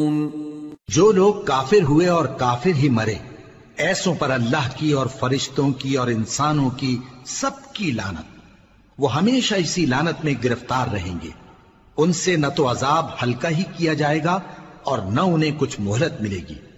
जो लोग काफिर हुए और काफिर ही मरे, ऐसों पर अल्लाह की और फरिश्तों की और इंसानों की सबकी लानत। वो हमेशा इसी लानत में गिरफ्तार रहेंगे। उनसे न तो अजाब हल्का ही किया जाएगा और न उन्हें कुछ मोहलत मिलेगी।